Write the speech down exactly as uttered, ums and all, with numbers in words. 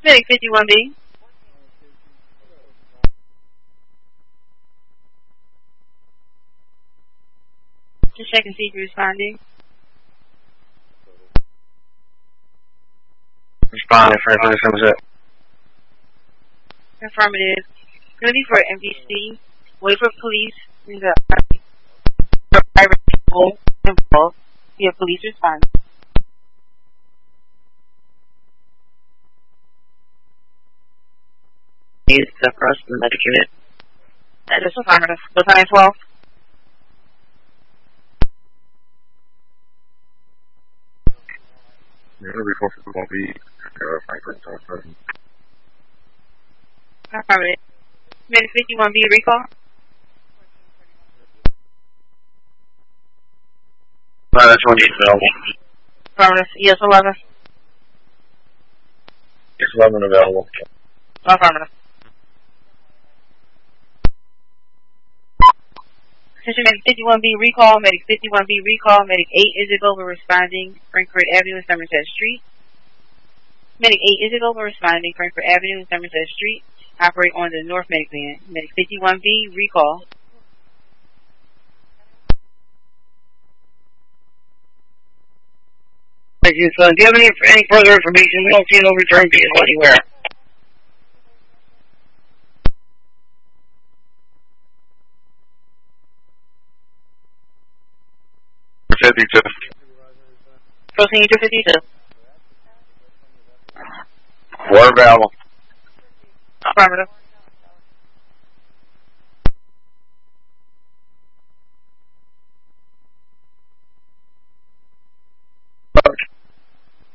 Medic fifty-one B. Just check and see if you're responding. Responding, Franklin, Somerset. Affirmative. Going to be for M V C. Wait for police. In the involved. You have police respond. Needs to cross the medic unit. That is affirmative. Battalion twelve. You're going to be focused on B. Uh, Franklin, Somerset. Affirmative. Medic fifty-one B recall. Uh, that's one available. Affirmative. E S eleven. E S eleven available. Affirmative. Attention Medic fifty-one B recall, Medic fifty-one B recall, Medic eight Isabella responding, Frankfurt Avenue and Somerset Street. Medic eight Isabella responding, Frankfurt Avenue and Somerset Street. Operate on the North Medic van. Medic fifty-one B recall. Thank you, son. Do you have any, any further information? We don't see no return vehicle anywhere. fifty-two. Proceeding to fifty-two. Water available. Affirmative.